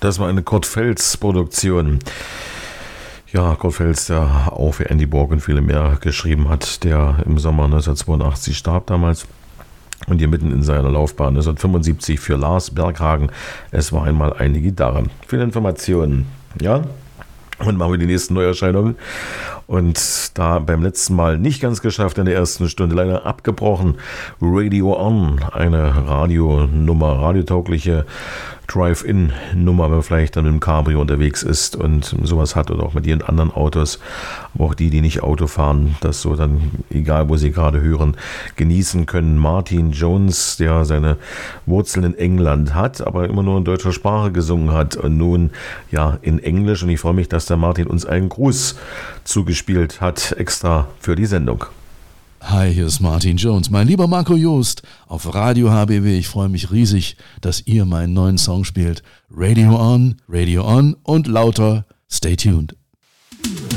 Das war eine Kurt Feltz-Produktion. Ja, Kurt Feltz, der auch für Andy Borg und viele mehr geschrieben hat, der im Sommer 1982 starb damals. Und hier mitten in seiner Laufbahn 1975 für Lars Berghagen. Es war einmal eine Gitarre. Viele Informationen, ja. Und machen wir die nächsten Neuerscheinungen. Und da beim letzten Mal nicht ganz geschafft in der ersten Stunde, leider abgebrochen. Radio On, eine Radionummer, radiotaugliche Drive-In-Nummer, wenn man vielleicht dann mit dem Cabrio unterwegs ist und sowas hat oder auch mit ihren anderen Autos, aber auch die nicht Auto fahren, das so dann, egal wo sie gerade hören, genießen können. Martin Jones, der seine Wurzeln in England hat, aber immer nur in deutscher Sprache gesungen hat und nun ja in Englisch, und ich freue mich, dass der Martin uns einen Gruß zugespielt hat, extra für die Sendung. Hi, hier ist Martin Jones. Mein lieber Marco Joost auf Radio HBW. Ich freue mich riesig, dass ihr meinen neuen Song spielt. Radio on und lauter. Stay tuned.